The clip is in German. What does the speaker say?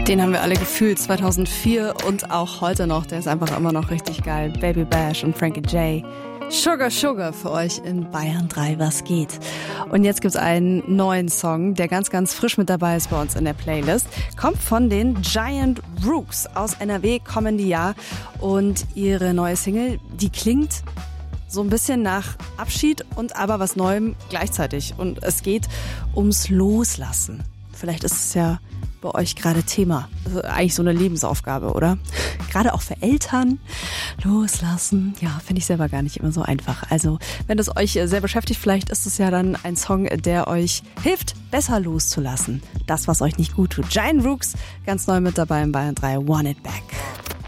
Den haben wir alle gefühlt 2004 und auch heute noch. Der ist einfach immer noch richtig geil. Baby Bash und Frankie J. Sugar Sugar für euch in Bayern 3, was geht. Und jetzt gibt's einen neuen Song, der ganz, ganz frisch mit dabei ist bei uns in der Playlist. Kommt von den Giant Rooks aus NRW, kommende Jahr. Und ihre neue Single, die klingt so ein bisschen nach Abschied und aber was Neuem gleichzeitig. Und es geht ums Loslassen. Vielleicht ist es ja bei euch gerade Thema. Also eigentlich so eine Lebensaufgabe, oder? Gerade auch für Eltern. Loslassen, ja, finde ich selber gar nicht immer so einfach. Also, wenn es euch sehr beschäftigt, vielleicht ist es ja dann ein Song, der euch hilft, besser loszulassen. Das, was euch nicht gut tut. Giant Rooks, ganz neu mit dabei in Bayern 3, Want It Back.